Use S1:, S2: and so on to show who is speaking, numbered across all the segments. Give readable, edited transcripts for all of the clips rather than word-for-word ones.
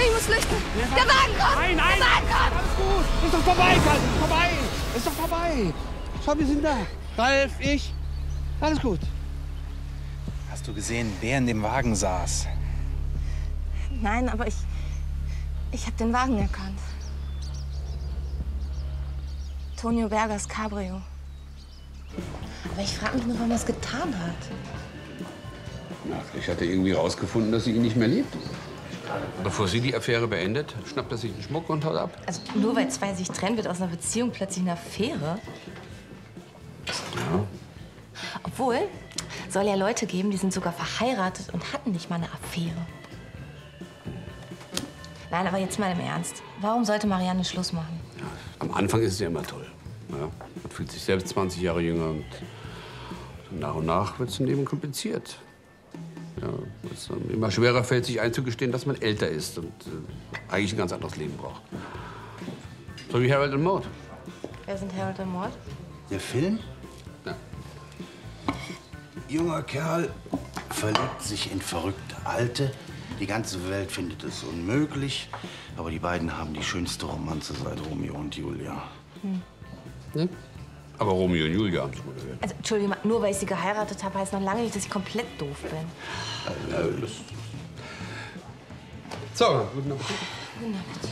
S1: Ich muss flüchten. Der Wagen kommt!
S2: Nein, nein!
S1: Der Wagen kommt!
S2: Alles gut! Ist doch vorbei, Karl! Ist vorbei! Ist doch vorbei! Schau, wir sind da. Ralf, ich. Alles gut.
S3: Hast du gesehen, wer in dem Wagen saß?
S1: Nein, aber ich habe den Wagen erkannt. Tonio Bergers Cabrio. Aber ich frage mich nur, warum er es getan hat.
S4: Na, vielleicht hat er irgendwie rausgefunden, dass sie ihn nicht mehr liebt. Bevor sie die Affäre beendet, schnappt er sich den Schmuck und haut ab.
S1: Also nur weil zwei sich trennen, wird aus einer Beziehung plötzlich eine Affäre?
S4: Ja.
S1: Obwohl, soll ja Leute geben, die sind sogar verheiratet und hatten nicht mal eine Affäre. Nein, aber jetzt mal im Ernst. Warum sollte Marianne Schluss machen?
S4: Ja, am Anfang ist es ja immer toll. Ja, man fühlt sich selbst 20 Jahre jünger und nach und nach wird es im Leben kompliziert. Ja, es immer schwerer fällt, sich einzugestehen, dass man älter ist und eigentlich ein ganz anderes Leben braucht. So wie Harold und Maude.
S1: Wer sind Harold und Maude?
S5: Der Film?
S4: Ja.
S5: Junger Kerl verliebt sich in verrückte Alte. Die ganze Welt findet es unmöglich. Aber die beiden haben die schönste Romanze seit Romeo und Julia.
S4: Ne? Aber Romeo und Julia haben es wohl gehört.
S1: Also, Entschuldigung, nur weil ich sie geheiratet habe, heißt noch lange nicht, dass ich komplett doof bin.
S4: So, guten Appetit.
S1: Guten Appetit.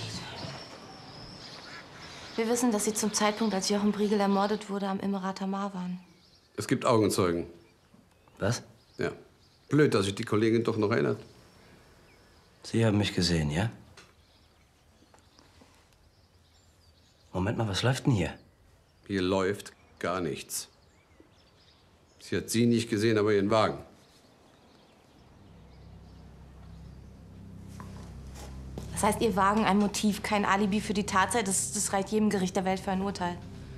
S1: Wir wissen, dass Sie zum Zeitpunkt, als Jochen Briegel ermordet wurde, am Immerater Mar waren.
S4: Es gibt Augenzeugen.
S6: Was?
S4: Ja. Blöd, dass sich die Kollegin doch noch erinnert.
S6: Sie haben mich gesehen, ja? Moment mal, was läuft denn hier?
S4: Hier läuft gar nichts. Sie hat Sie nicht gesehen, aber Ihren Wagen.
S1: Das heißt, Ihr Wagen ein Motiv, kein Alibi für die Tatzeit? Das reicht jedem Gericht der Welt für ein Urteil.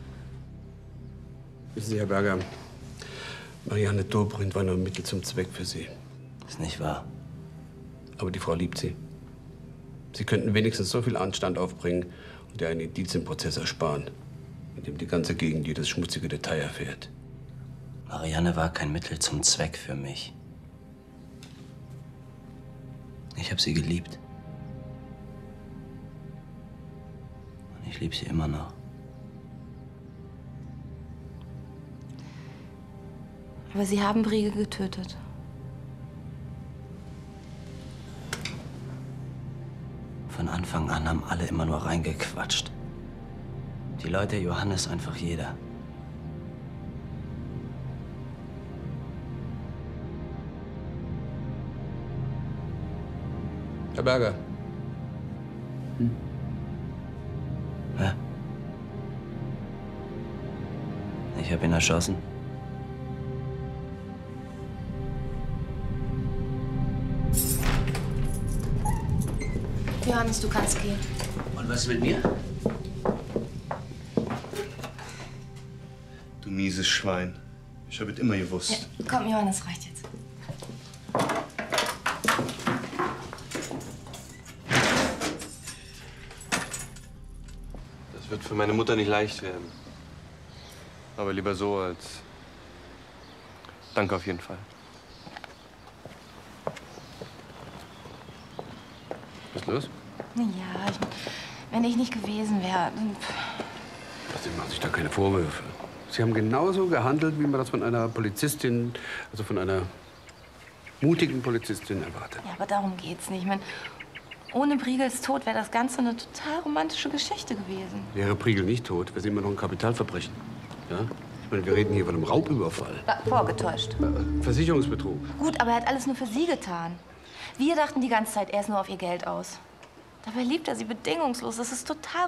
S4: Wissen Sie, Herr Berger, Marianne Dobrindt war nur ein Mittel zum Zweck für Sie.
S6: Ist nicht wahr.
S4: Aber die Frau liebt Sie. Sie könnten wenigstens so viel Anstand aufbringen und ihr einen Indizienprozess ersparen, in dem die ganze Gegend jedes schmutzige Detail erfährt.
S6: Marianne war kein Mittel zum Zweck für mich. Ich habe sie geliebt. Und ich liebe sie immer noch.
S1: Aber Sie haben Briegel getötet.
S6: Von Anfang an haben alle immer nur reingequatscht. Die Leute, Johannes, einfach jeder.
S4: Herr Berger.
S6: Hä? Ich habe ihn erschossen.
S1: Johannes, du kannst gehen.
S6: Und was ist mit mir?
S5: Du mieses Schwein. Ich habe es immer gewusst.
S1: Ja, komm, Johannes, reicht jetzt.
S7: Das wird für meine Mutter nicht leicht werden. Aber lieber so als... Danke auf jeden Fall.
S4: Was ist los?
S1: Ja, wenn ich nicht gewesen wäre, dann...
S4: Sie machen sich da keine Vorwürfe. Sie haben genauso gehandelt, wie man das von einer Polizistin, also von einer mutigen Polizistin erwartet.
S1: Ja, aber darum geht's nicht. Ich meine, ohne Briegels Tod wäre das Ganze eine total romantische Geschichte gewesen.
S4: Wäre Priegel nicht tot, wäre sie immer noch ein Kapitalverbrechen. Ja? Ich meine, wir reden hier von einem Raubüberfall.
S1: Vorgetäuscht.
S4: Versicherungsbetrug.
S1: Gut, aber er hat alles nur für Sie getan. Wir dachten die ganze Zeit, er ist nur auf ihr Geld aus. Dabei liebt er sie bedingungslos. Das ist total